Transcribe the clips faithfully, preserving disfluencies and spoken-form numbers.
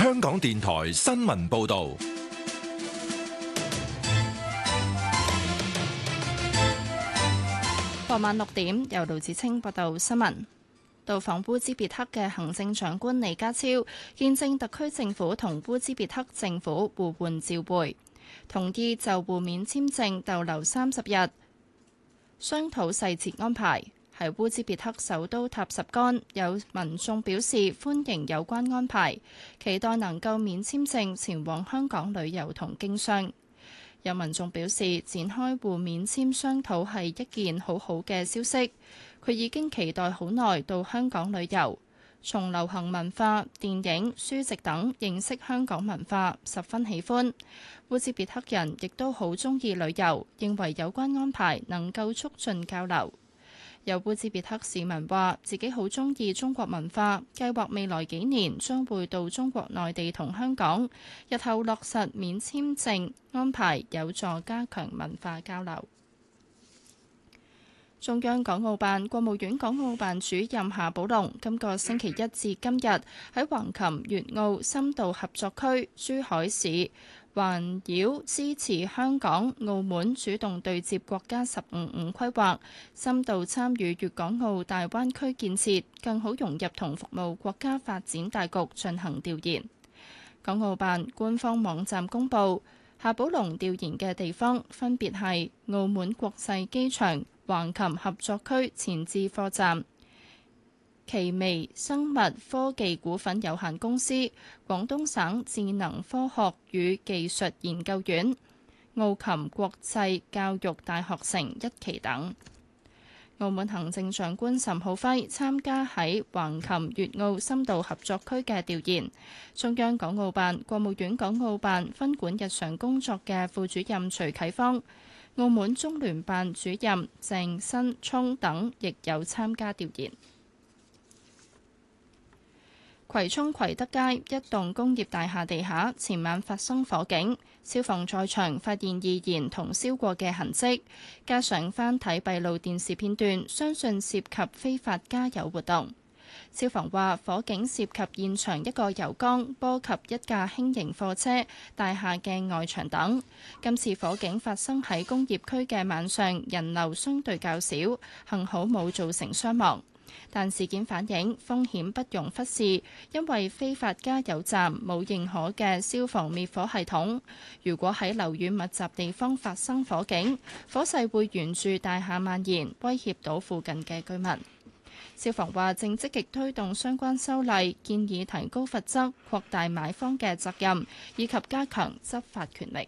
香港電台新聞報道。 傍晚六點，由盧子清報道新聞。到訪烏茲別克嘅行政長官李家超見證特區政府同烏茲別克政府互換照會，同意就互免簽證逗留三十日，商討細節安排。喺烏茲別克首都塔什干，有民眾表示歡迎有關安排，期待能夠免簽證前往香港旅遊同經商。有民眾表示，展開互免簽商討係一件好好嘅消息。佢已經期待好耐到香港旅遊，從流行文化、電影、書籍等認識香港文化，十分喜歡。烏茲別克人亦都好鍾意旅遊，認為有關安排能夠促進交流。有烏茲別克市民話自己好鍾意中國文化，計劃未來幾年將會到中國內地同香港，日後落實免簽證安排，有助加強文化交流。中央港澳辦、國務院港澳辦主任夏寶龍今個星期一至今日喺橫琴粵澳深度合作區珠海市環繞支持香港、澳門主動對接國家十五五規劃，深度參與粵港澳大灣區建設，更好融入同服務國家發展大局進行調研。港澳辦官方網站公佈，夏寶龍調研嘅地方分別係澳門國際機場、橫琴合作區前置貨站、奇微生物科技股份有限公司、廣東省智能科學與技術研究院、澳琴國際教育大學城一期等。澳門行政長官岑浩輝參加喺橫琴粵澳深度合作區嘅調研。中央港澳辦、國務院港澳辦分管日常工作嘅副主任徐啟芳、澳門中聯辦主任鄭新聰等亦有參加調研。葵涌葵德街一棟工業大廈地下前晚發生火警，消防在場發現易燃同燒過嘅痕跡，加上翻睇閉路電視片段，相信涉及非法加油活動。消防話火警涉及現場一個油缸，波及一架輕型貨車、大廈嘅外牆等。今次火警發生喺工業區嘅晚上，人流相對較少，幸好冇造成傷亡。但事件反映風險不容忽視，因為非法加油站冇認可嘅消防滅火系統。如果喺樓宇密集地方發生火警，火勢會沿住大廈蔓延，威脅到附近嘅居民。消防話正積極推動相關修例，建議提高罰則、擴大買方嘅責任，以及加強執法權力。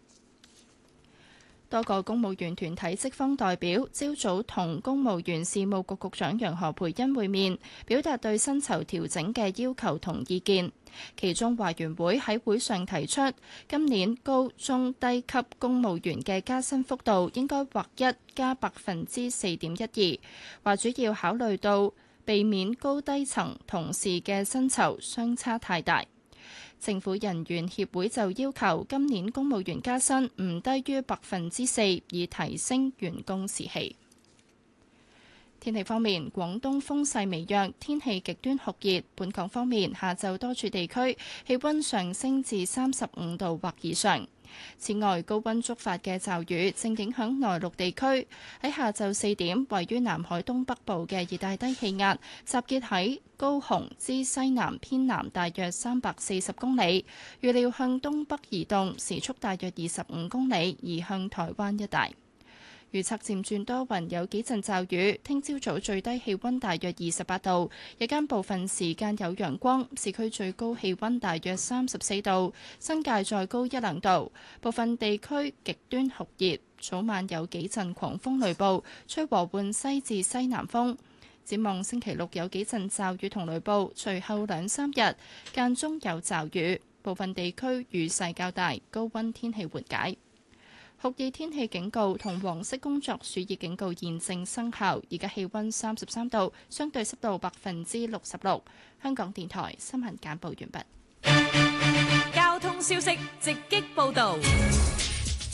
多個公務員團體職方代表朝早同公務員事務局局長楊何蓓茵會面，表達對薪酬調整嘅要求同意見。其中華員會喺會上提出，今年高中低級公務員嘅加薪幅度應該劃一加百分之四點一二，話主要考慮到避免高低層同事嘅薪酬相差太大。政府人員協會就要求今年公務員加薪唔低於百分之四，以提升員工士氣。天氣方面，廣東風勢微弱，天氣極端酷熱。本港方面，下晝多處地區氣溫上升至三十五度或以上。此外，高溫觸發嘅驟雨正影響內陸地區。喺下晝四點，位於南海東北部嘅熱帶低氣壓集結喺高雄之西南偏南大約三百四十公里，預料向東北移動，時速大約二十五公里，移向台灣一帶。預測漸轉多雲，有幾陣驟雨。聽朝早最低氣溫大約二十八度，日間部分時間有陽光。市區最高氣溫大約三十四度，新界再高一兩度。部分地區極端酷熱，早晚有幾陣狂風雷暴，吹和緩西至西南風。展望星期六有幾陣驟雨同雷暴，隨後兩三日間中有驟雨，部分地區雨勢較大，高溫天氣緩解。酷熱天氣警告同黃色工作暑熱警告現正生效，而家氣溫三十三度，相對濕度百分之六十六。香港電台新聞簡報完畢。 交通消息直擊報導。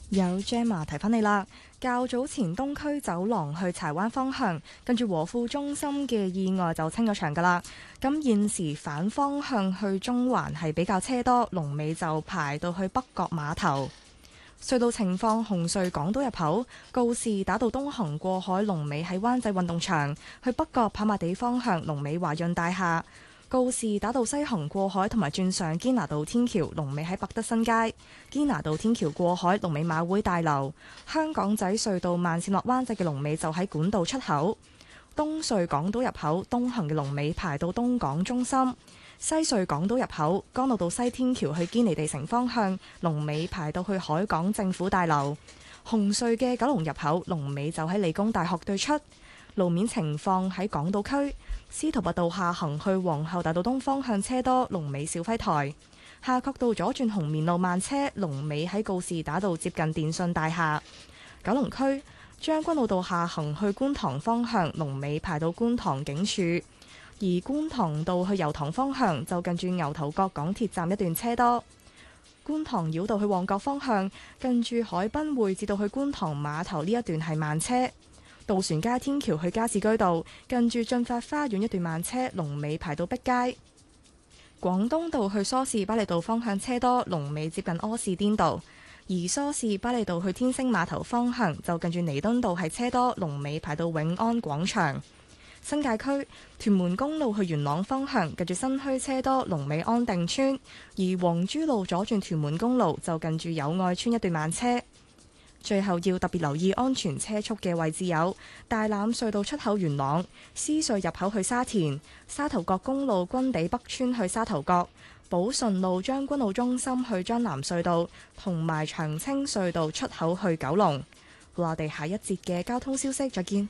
有 Gemma 提翻你啦，較早前東區走廊去柴灣方向，跟住和富中心嘅意外就清咗場噶啦。咁現時反方向去中環係比較車多，龍尾就排到去北角碼頭。隧道情況：紅隧港島入口告士打道東行過海，龍尾喺灣仔運動場；去北角跑馬地方向，龍尾華潤大廈。告士打道西行過海同埋轉上堅拿道天橋，龍尾喺百德新街；堅拿道天橋過海，龍尾馬會大樓。香港仔隧道慢線落灣仔嘅龍尾就喺管道出口。東隧港島入口東行嘅龍尾排到東港中心；西隧港島入口干諾道西天橋去堅尼地城方向，龍尾排到去海港政府大樓。紅隧嘅九龍入口龍尾就喺理工大學對出。路面情況喺港島區，司徒拔道下行去皇后大道東方向車多，龍尾肇輝台；夏慤道左轉紅棉路慢車，龍尾喺告士打道接近電訊大廈。九龍區將軍澳道下行去觀塘方向，龍尾排到觀塘警署；而觀塘道去油塘方向就近住牛頭角港鐵站一段車多。觀塘繞道去旺角方向，近住海濱匯至到去觀塘碼頭呢一段係慢車。渡船街天橋去加士居道，近住駿發花園一段慢車，龍尾排到碧街。廣東道去梳士巴利道方向車多，龍尾接近柯士甸道；而梳士巴利道去天星碼頭方向就近住彌敦道係車多，龍尾排到永安廣場。新界區屯門公路去元朗方向，近住新墟車多，龍尾安定村；而黃珠路左轉屯門公路就近住友愛村一段慢車。最後要特別留意安全車速嘅位置有大欖隧道出口元朗、獅隧入口去沙田、沙頭角公路軍地北村去沙頭角、寶順路將軍澳中心去將南隧道，同埋長青隧道出口去九龍。好啦，我哋下一節嘅交通消息再見。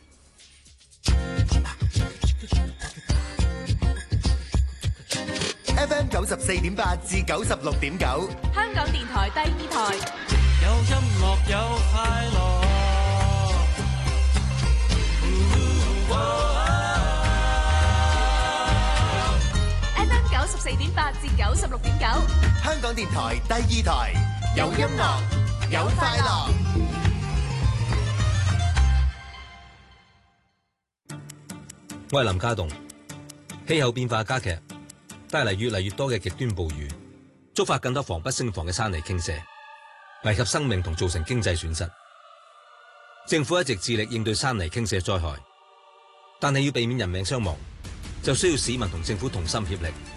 F M 九十四點八至九十六點九， 香港電台第二台。 有音樂有快樂，哦、 F M 九十四點八至九十六點九， 香港電台第二台，有音樂有快樂。 我係林家棟。氣候變化加劇，帶嚟越嚟越多嘅極端暴雨，觸發更多防不勝防嘅山泥傾瀉，危及生命同造成經濟損失。政府一直致力應對山泥傾瀉災害，但係要避免人命傷亡，就需要市民同政府同心協力。